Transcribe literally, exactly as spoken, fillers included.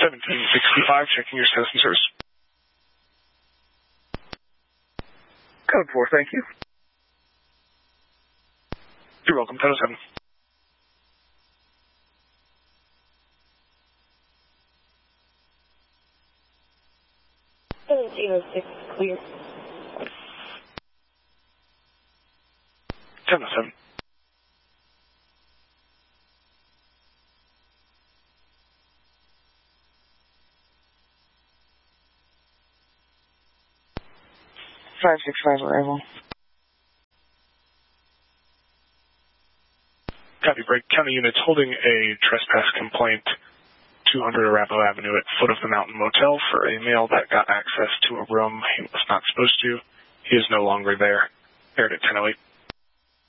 seventeen sixty-five, checking your status and service. Code four, thank you. You're welcome, ten oh seven. seventeen oh six, clear. ten oh seven. five six five arrival. Copy, break. County units holding a trespass complaint, two hundred Arapahoe Avenue at foot of the Mountain Motel for a male that got access to a room he was not supposed to. He is no longer there. Aired at ten oh eight.